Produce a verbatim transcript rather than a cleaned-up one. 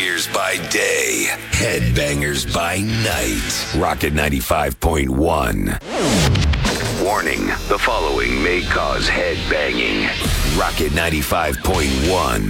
Here's by day, headbangers by night. Rocket ninety-five point one. Warning, the following may cause headbanging. Rocket ninety-five point one.